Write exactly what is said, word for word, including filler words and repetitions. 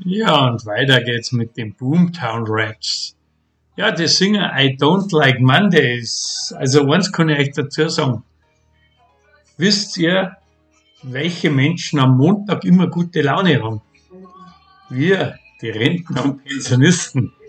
Ja, und weiter geht's mit den Boomtown Rats. Ja, die singen I don't like Mondays. Also eins kann ich euch dazu sagen. Wisst ihr, welche Menschen am Montag immer gute Laune haben? Wir, die Rentner und Pensionisten.